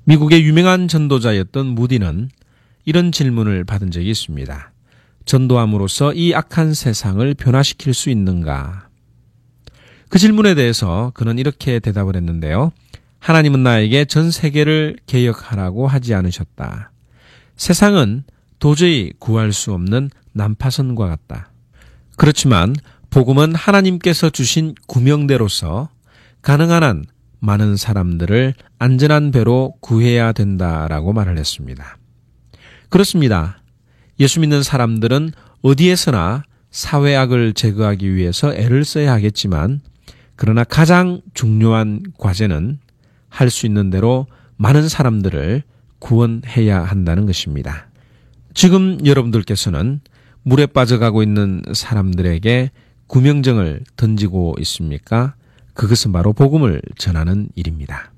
미국의 유명한 전도자였던 무디는 이런 질문을 받은 적이 있습니다. 전도함으로써 이 악한 세상을 변화시킬 수 있는가? 그 질문에 대해서 그는 이렇게 대답을 했는데요. 하나님은 나에게 전 세계를 개혁하라고 하지 않으셨다. 세상은 도저히 구할 수 없는 난파선과 같다. 그렇지만 복음은 하나님께서 주신 구명대로서 가능한 한 많은 사람들을 안전한 배로 구해야 된다라고 말을 했습니다. 그렇습니다. 예수 믿는 사람들은 어디에서나 사회악을 제거하기 위해서 애를 써야 하겠지만 그러나 가장 중요한 과제는 할 수 있는 대로 많은 사람들을 구원해야 한다는 것입니다. 지금 여러분들께서는 물에 빠져가고 있는 사람들에게 구명정을 던지고 있습니까? 그것은 바로 복음을 전하는 일입니다.